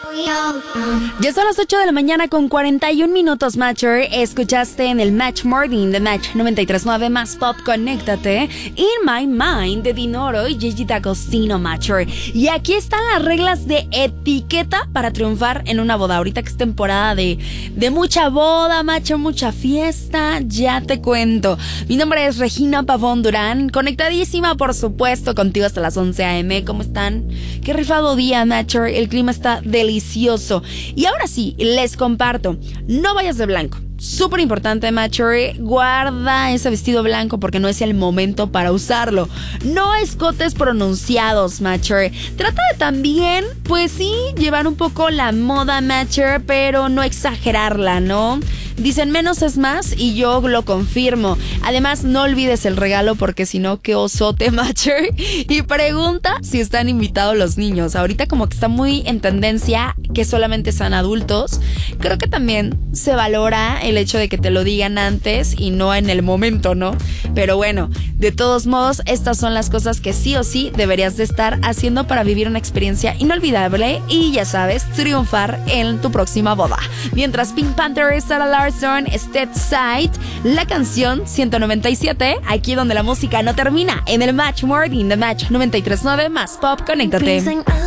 Ya son las 8 de la mañana con 41 minutos, Matcher. Escuchaste en el Match Morning de Match 93.9 más Pop, conéctate. In My Mind de Dinoro y Gigi D'Agostino, Matcher. Y aquí están las reglas de etiqueta para triunfar en una boda. Ahorita que es temporada de mucha boda, Matcher, mucha fiesta, ya te cuento. Mi nombre es Regina Pavón Durán, conectadísima, por supuesto, contigo hasta las 11 a.m. ¿Cómo están? Qué rifado día, Matcher. El clima está delicioso. Y ahora sí, les comparto, no vayas de blanco. Súper importante, Matcher, guarda ese vestido blanco porque no es el momento para usarlo. No escotes pronunciados, Matcher. Trata de también, pues sí, llevar un poco la moda, Matcher, pero no exagerarla, ¿no? Dicen menos es más y yo lo confirmo. Además, no olvides el regalo porque si no, qué osote, Matcher. Y pregunta si están invitados los niños. Ahorita como que está muy en tendencia que solamente sean adultos. Creo que también se valora el hecho de que te lo digan antes y no en el momento, ¿no? Pero bueno, de todos modos, estas son las cosas que sí o sí deberías de estar haciendo para vivir una experiencia inolvidable y, ya sabes, triunfar en tu próxima boda. Mientras Pink Panther, Sarah Larson, Step Side, la canción 197, aquí donde la música no termina, en el Match Morning de Match 93.9 más Pop, conéctate.